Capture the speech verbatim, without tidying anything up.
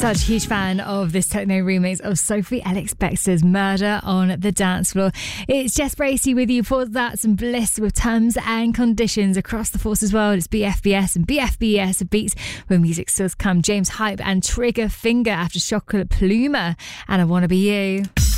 Such a huge fan of this techno remix of Sophie Ellis-Bextor's Murder on the Dance Floor. It's Jess Bracey with you for that. Some bliss with terms and conditions across the Forces world. It's B F B S and B F B S beats where music still to come. James Hype and Trigger Finger after Chocolate Pluma and I Wanna Be You.